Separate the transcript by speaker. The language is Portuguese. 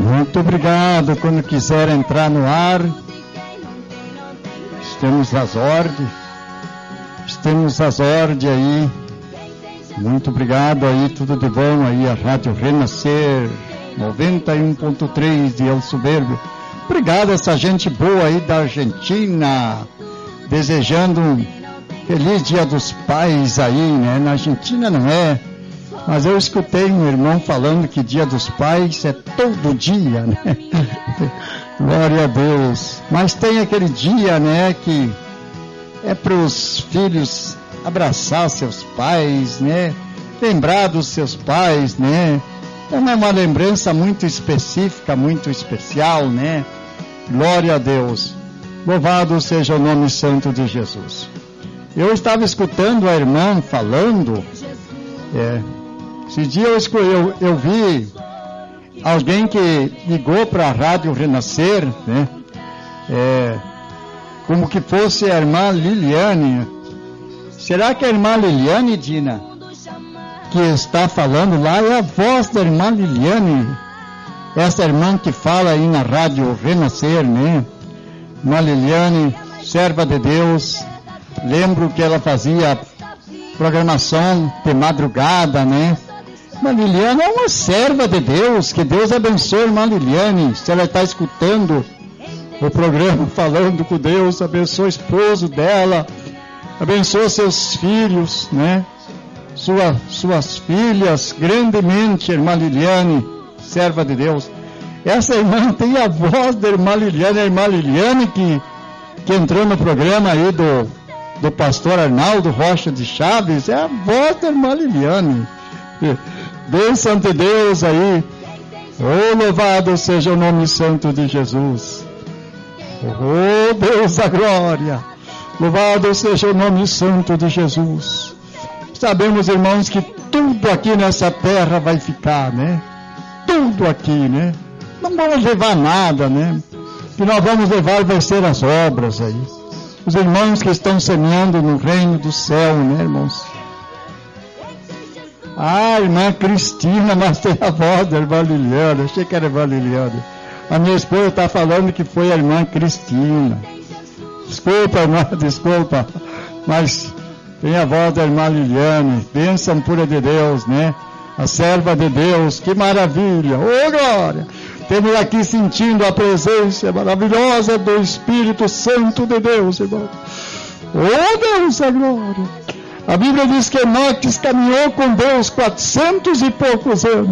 Speaker 1: Muito obrigado. Quando quiser entrar no ar, estamos às ordens. Estamos às ordens aí. Muito obrigado aí, tudo de bom aí, a Rádio Renascer 91.3 de El Soberbio. Obrigado a essa gente boa aí da Argentina, desejando um feliz Dia dos Pais aí, né? Na Argentina não é, mas eu escutei um irmão falando que Dia dos Pais é todo dia, né? Glória a Deus. Mas tem aquele dia, né, que é para os filhos abraçar seus pais, né? Lembrar dos seus pais, né? Então é uma lembrança muito específica, muito especial, né? Glória a Deus. Louvado seja o nome santo de Jesus. Eu estava escutando a irmã falando, esse dia eu vi alguém que ligou para a Rádio Renascer, né? Como que fosse a irmã Liliane. Será que a irmã Liliane, Dina, que está falando lá, é a voz da irmã Liliane? Essa irmã que fala aí na Rádio Renascer, né? Irmã Liliane, serva de Deus. Lembro que ela fazia programação de madrugada, né? Irmã Liliane é uma serva de Deus. Que Deus abençoe a irmã Liliane. Se ela está escutando o programa Falando com Deus, abençoe o esposo dela, abençoe seus filhos, né? Suas filhas, grandemente, irmã Liliane, serva de Deus. Essa irmã tem a voz da irmã Liliane, a irmã Liliane que entrou no programa aí do pastor Arnaldo Rocha de Chaves, é a voz da irmã Liliane. Bênção de Deus aí. Oh, louvado seja o nome santo de Jesus. Oh, Deus da glória. Louvado seja o nome santo de Jesus. Sabemos, irmãos, que tudo aqui nessa terra vai ficar, né? Tudo aqui, né? Não vamos levar nada, né? O que nós vamos levar vai ser as obras aí. Os irmãos que estão semeando no reino do céu, né, irmãos? Ah, irmã Cristina, mas tem a voz da irmã Liliana. Achei que era a irmã Liliana. A minha esposa está falando que foi a irmã Cristina. Desculpa, irmã, desculpa. Mas tem a voz da irmã Liliane. Bênção pura de Deus, né? A serva de Deus. Que maravilha. Ô, glória. Temos aqui sentindo a presença maravilhosa do Espírito Santo de Deus, irmão. Ô, Deus, a glória. A Bíblia diz que Enoque caminhou com Deus 400 e poucos anos.